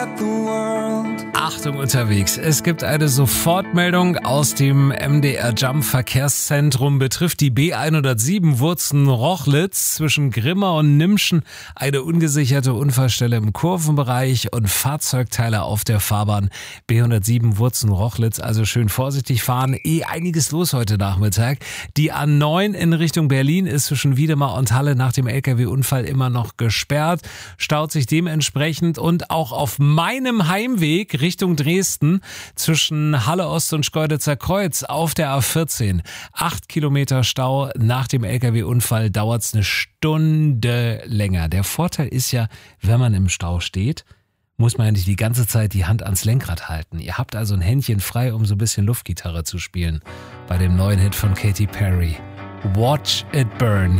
Achtung unterwegs, es gibt eine Sofortmeldung aus dem MDR Jump Verkehrszentrum, betrifft die B107 Wurzen-Rochlitz zwischen Grimma und Nimschen, eine ungesicherte Unfallstelle im Kurvenbereich und Fahrzeugteile auf der Fahrbahn B107 Wurzen-Rochlitz, also schön vorsichtig fahren, einiges los heute Nachmittag. Die A9 in Richtung Berlin ist zwischen Wiedemar und Halle nach dem LKW-Unfall immer noch gesperrt, staut sich dementsprechend und auch auf meinem Heimweg Richtung Dresden zwischen Halle Ost und Schkeuditzer Kreuz auf der A14. 8 Kilometer Stau. Nach dem LKW-Unfall dauert es eine Stunde länger. Der Vorteil ist ja, wenn man im Stau steht, muss man ja nicht die ganze Zeit die Hand ans Lenkrad halten. Ihr habt also ein Händchen frei, um so ein bisschen Luftgitarre zu spielen. Bei dem neuen Hit von Katy Perry. Watch It Burn.